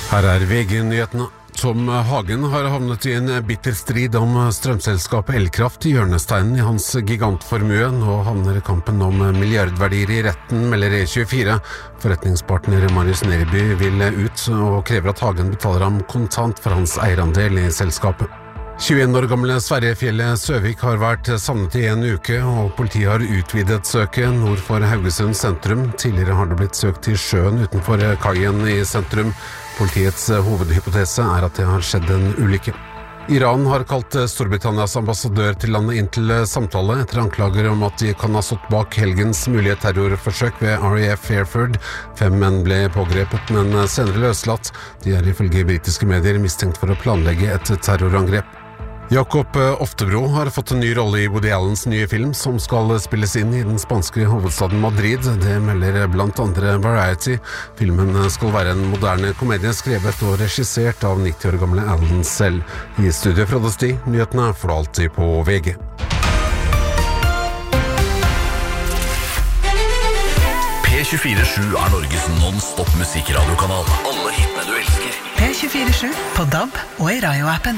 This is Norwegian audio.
Her VG-nyhetene. Tom Hagen har havnet i en bitter strid om strømselskapet Elkraft I hjørnesteinen I hans gigantformue. Nå havner kampen om milliardverdier I retten, melder E24. Forretningspartner Marius Nerby vil ut og krever at Hagen betaler ham kontant for hans eierandel I selskapet. 21 år gamle Sverrefjellet Søvik har vært savnet I en uke, og politiet har utvidet søket nord for Haugesund sentrum. Tidligere har det blitt søkt I sjøen utenfor kaien I sentrum. Politiets hovedhypotese at det har skjedd en ulykke. Iran har kalt Storbritannias ambassadør til landet inn til samtale etter anklager om at de kan ha stått bak helgens mulige terrorforsøk ved RAF Fairford. 5 menn ble pågrepet, men senere løslatt. De ifølge britiske medier mistenkt for å planlegge et terrorangrep. Jakob Oftebro har fått en ny rolle I Woody Allens nye film, som skal spilles inn I den spanske hovedstaden Madrid. Det melder blant andre Variety. Filmen skal være en moderne komedie skrevet og regissert av 90 år gamle Allen selv. I studio fra Sti, nyhetene får du alltid på VG. P247 Norges non-stop musikradiokanal. Alle hitene du elsker. P247 på DAB og I Radio-appen.